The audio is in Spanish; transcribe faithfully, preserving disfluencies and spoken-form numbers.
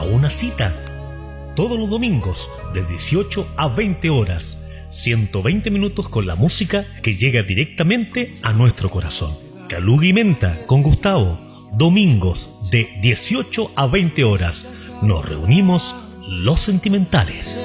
a una cita. Todos los domingos de dieciocho a veinte horas. ciento veinte minutos con la música que llega directamente a nuestro corazón. Caluga y Menta con Gustavo. Domingos de dieciocho a veinte horas. Nos reunimos los sentimentales.